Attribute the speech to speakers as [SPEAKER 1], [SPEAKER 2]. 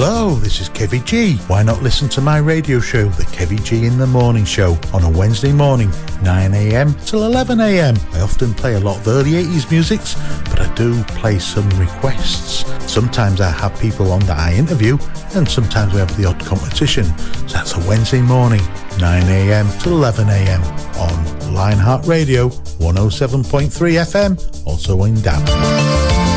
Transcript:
[SPEAKER 1] Hello, this is Kevy G. Why not listen to my radio show, The Kevy G in the Morning Show, on a Wednesday morning, 9am till 11am. I often play a lot of early 80s musics, but I do play some requests. Sometimes I have people on that I interview, and sometimes we have the odd competition. So that's a Wednesday morning, 9am till 11am on Lionheart Radio, 107.3 FM, also in DAB.